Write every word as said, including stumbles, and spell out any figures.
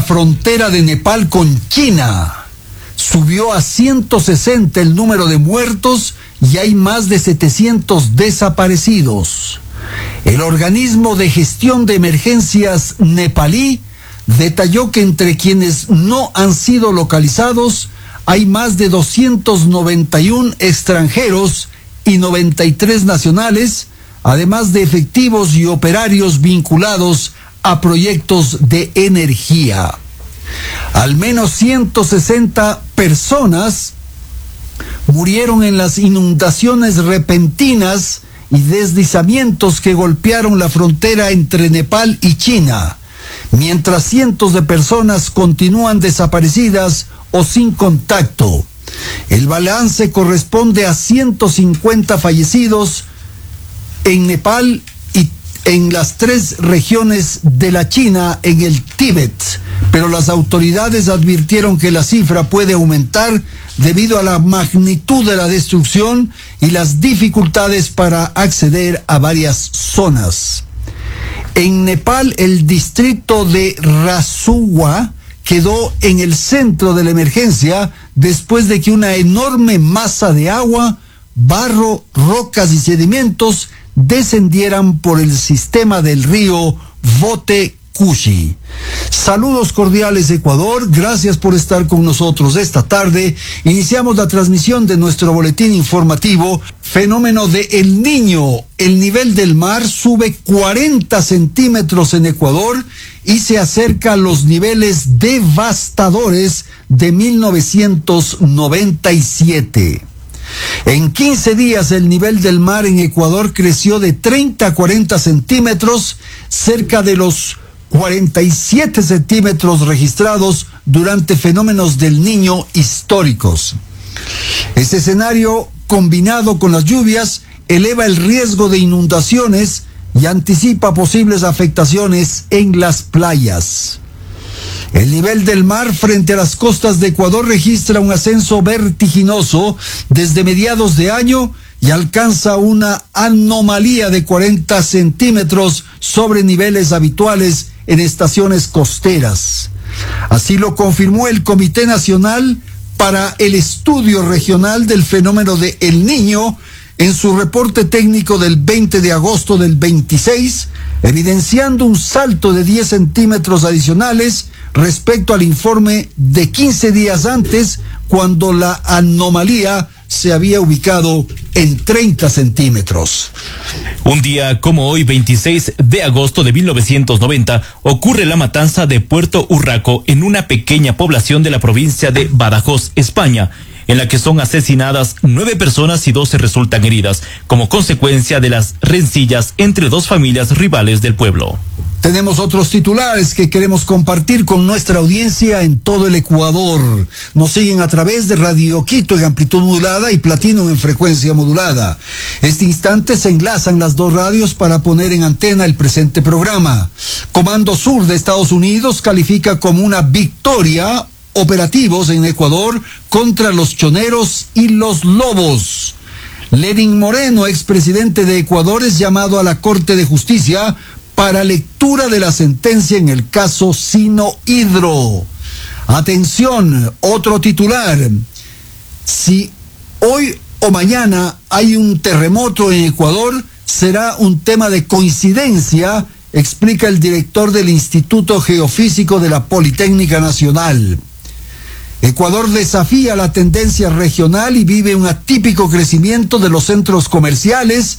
frontera de Nepal con China. Subió a ciento sesenta el número de muertos y hay más de setecientos desaparecidos. El organismo de gestión de emergencias nepalí detalló que entre quienes no han sido localizados hay más de doscientos noventa y uno extranjeros y noventa y tres nacionales, además de efectivos y operarios vinculados a proyectos de energía. Al menos ciento sesenta personas murieron en las inundaciones repentinas y deslizamientos que golpearon la frontera entre Nepal y China, mientras cientos de personas continúan desaparecidas o sin contacto. El balance corresponde a ciento cincuenta fallecidos en Nepal y en las tres regiones de la China en el Tíbet, pero las autoridades advirtieron que la cifra puede aumentar debido a la magnitud de la destrucción y las dificultades para acceder a varias zonas. En Nepal, el distrito de Rasuwa quedó en el centro de la emergencia después de que una enorme masa de agua, barro, rocas y sedimentos descendieran por el sistema del río Vote Kushi. Saludos cordiales, Ecuador, gracias por estar con nosotros esta tarde. Iniciamos la transmisión de nuestro boletín informativo. Fenómeno de El Niño. El nivel del mar sube cuarenta centímetros en Ecuador y se acerca a los niveles devastadores de mil novecientos noventa y siete. En quince días el nivel del mar en Ecuador creció de treinta a cuarenta centímetros, cerca de los cuarenta y siete centímetros registrados durante fenómenos del Niño históricos. Este escenario, combinado con las lluvias, eleva el riesgo de inundaciones y anticipa posibles afectaciones en las playas. El nivel del mar frente a las costas de Ecuador registra un ascenso vertiginoso desde mediados de año y alcanza una anomalía de cuarenta centímetros sobre niveles habituales en estaciones costeras. Así lo confirmó el Comité Nacional para el Estudio Regional del Fenómeno de El Niño en su reporte técnico del veinte de agosto del veintiséis, evidenciando un salto de diez centímetros adicionales respecto al informe de quince días antes, cuando la anomalía se había ubicado en treinta centímetros. Un día como hoy, veintiséis de agosto de mil novecientos noventa, ocurre la matanza de Puerto Urraco en una pequeña población de la provincia de Badajoz, España, en la que son asesinadas nueve personas y doce resultan heridas, como consecuencia de las rencillas entre dos familias rivales del pueblo. Tenemos otros titulares que queremos compartir con nuestra audiencia en todo el Ecuador. Nos siguen a través de Radio Quito en amplitud modulada y Platino en frecuencia modulada. Este instante se enlazan las dos radios para poner en antena el presente programa. Comando Sur de Estados Unidos califica como una victoria operativos en Ecuador contra los choneros y los lobos. Lenín Moreno, expresidente de Ecuador, es llamado a la Corte de Justicia para lectura de la sentencia en el caso Sinohydro. Atención, otro titular. Si hoy o mañana hay un terremoto en Ecuador, será un tema de coincidencia, explica el director del Instituto Geofísico de la Politécnica Nacional. Ecuador desafía la tendencia regional y vive un atípico crecimiento de los centros comerciales